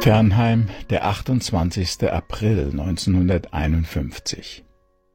Fernheim, der 28. April 1951.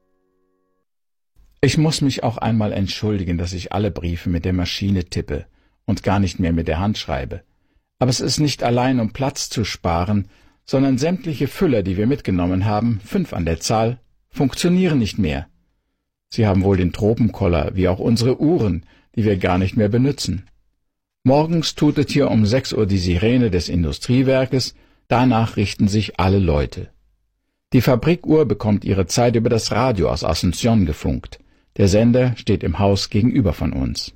Ich muss mich auch einmal entschuldigen, dass ich alle Briefe mit der Maschine tippe und gar nicht mehr mit der Hand schreibe. Aber es ist nicht allein, um Platz zu sparen, sondern sämtliche Füller, die wir mitgenommen haben, 5 an der Zahl, funktionieren nicht mehr. Sie haben wohl den Tropenkoller, wie auch unsere Uhren, die wir gar nicht mehr benutzen. Morgens tutet hier um 6 Uhr die Sirene des Industriewerkes, danach richten sich alle Leute. Die Fabrikuhr bekommt ihre Zeit über das Radio aus Asunción gefunkt. Der Sender steht im Haus gegenüber von uns.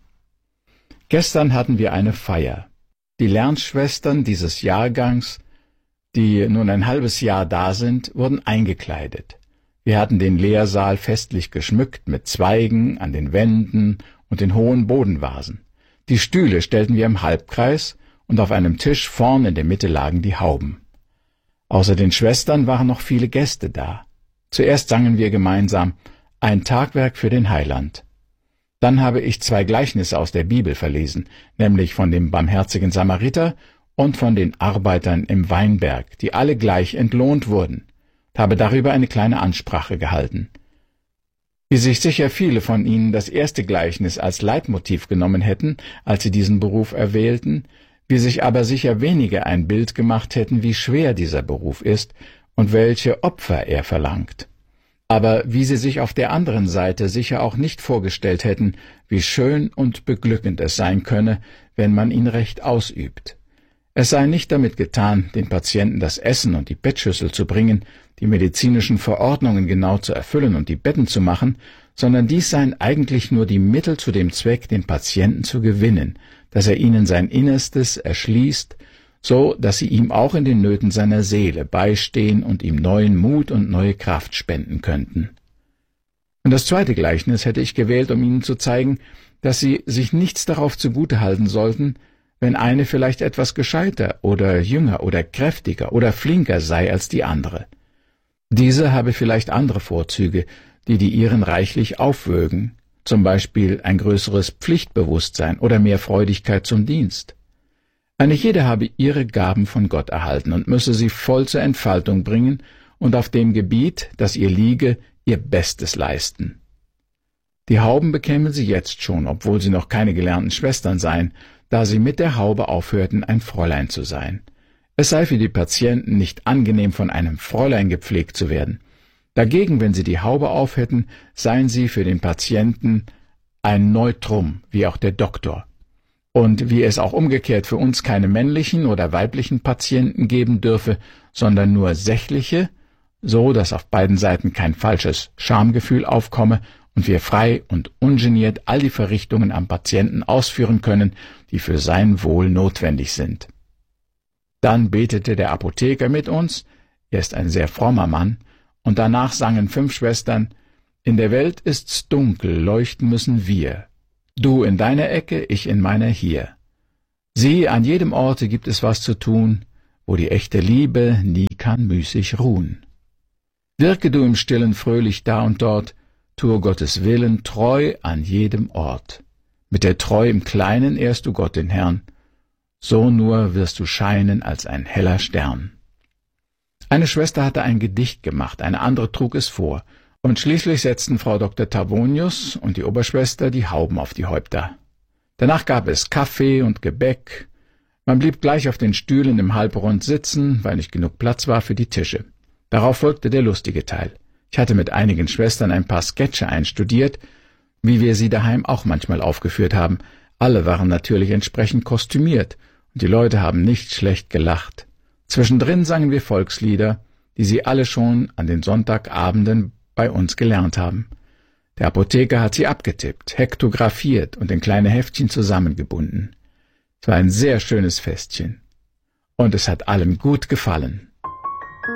Gestern hatten wir eine Feier. Die Lernschwestern dieses Jahrgangs, die nun ein halbes Jahr da sind, wurden eingekleidet. Wir hatten den Lehrsaal festlich geschmückt mit Zweigen an den Wänden und den hohen Bodenvasen. Die Stühle stellten wir im Halbkreis und auf einem Tisch vorn in der Mitte lagen die Hauben. Außer den Schwestern waren noch viele Gäste da. Zuerst sangen wir gemeinsam »Ein Tagwerk für den Heiland«. Dann habe ich 2 Gleichnisse aus der Bibel verlesen, nämlich von dem barmherzigen Samariter und von den Arbeitern im Weinberg, die alle gleich entlohnt wurden, und habe darüber eine kleine Ansprache gehalten. Wie sich sicher viele von Ihnen das erste Gleichnis als Leitmotiv genommen hätten, als sie diesen Beruf erwählten, wie sich aber sicher wenige ein Bild gemacht hätten, wie schwer dieser Beruf ist und welche Opfer er verlangt. Aber wie sie sich auf der anderen Seite sicher auch nicht vorgestellt hätten, wie schön und beglückend es sein könne, wenn man ihn recht ausübt. Es sei nicht damit getan, den Patienten das Essen und die Bettschüssel zu bringen, die medizinischen Verordnungen genau zu erfüllen und die Betten zu machen, sondern dies seien eigentlich nur die Mittel zu dem Zweck, den Patienten zu gewinnen, dass er ihnen sein Innerstes erschließt, so dass sie ihm auch in den Nöten seiner Seele beistehen und ihm neuen Mut und neue Kraft spenden könnten. Und das zweite Gleichnis hätte ich gewählt, um ihnen zu zeigen, dass sie sich nichts darauf zugute halten sollten, wenn eine vielleicht etwas gescheiter oder jünger oder kräftiger oder flinker sei als die andere. Diese habe vielleicht andere Vorzüge, die ihren reichlich aufwögen, zum Beispiel ein größeres Pflichtbewusstsein oder mehr Freudigkeit zum Dienst. Eine jede habe ihre Gaben von Gott erhalten und müsse sie voll zur Entfaltung bringen und auf dem Gebiet, das ihr liege, ihr Bestes leisten. Die Hauben bekämen sie jetzt schon, obwohl sie noch keine gelernten Schwestern seien, da sie mit der Haube aufhörten, ein Fräulein zu sein. Es sei für die Patienten nicht angenehm, von einem Fräulein gepflegt zu werden. Dagegen, wenn sie die Haube aufhätten, seien sie für den Patienten ein Neutrum, wie auch der Doktor. Und wie es auch umgekehrt für uns keine männlichen oder weiblichen Patienten geben dürfe, sondern nur sächliche, so dass auf beiden Seiten kein falsches Schamgefühl aufkomme und wir frei und ungeniert all die Verrichtungen am Patienten ausführen können, die für sein Wohl notwendig sind. Dann betete der Apotheker mit uns, er ist ein sehr frommer Mann, und danach sangen 5 Schwestern, »In der Welt ist's dunkel, leuchten müssen wir. Du in deiner Ecke, ich in meiner hier. Sieh, an jedem Orte gibt es was zu tun, wo die echte Liebe nie kann müßig ruhen. Wirke du im Stillen fröhlich da und dort, tue Gottes Willen treu an jedem Ort. Mit der Treu im Kleinen ehrst du Gott den Herrn, so nur wirst du scheinen als ein heller Stern.« Eine Schwester hatte ein Gedicht gemacht, eine andere trug es vor, und schließlich setzten Frau Dr. Tavonius und die Oberschwester die Hauben auf die Häupter. Danach gab es Kaffee und Gebäck. Man blieb gleich auf den Stühlen im Halbrund sitzen, weil nicht genug Platz war für die Tische. Darauf folgte der lustige Teil. Ich hatte mit einigen Schwestern ein paar Sketche einstudiert, wie wir sie daheim auch manchmal aufgeführt haben. Alle waren natürlich entsprechend kostümiert, und die Leute haben nicht schlecht gelacht. Zwischendrin sangen wir Volkslieder, die sie alle schon an den Sonntagabenden bei uns gelernt haben. Der Apotheker hat sie abgetippt, hektographiert und in kleine Heftchen zusammengebunden. Es war ein sehr schönes Festchen. Und es hat allen gut gefallen.